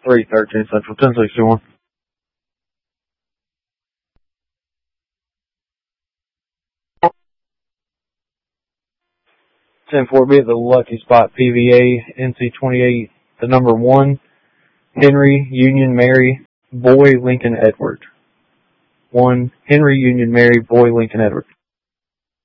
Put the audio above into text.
313 Central, 1061. 10-4, be at the Lucky Spot PVA, NC28, the number 1, Henry, Union, Mary, Boy, Lincoln, Edward. 1, Henry, Union, Mary, Boy, Lincoln, Edward.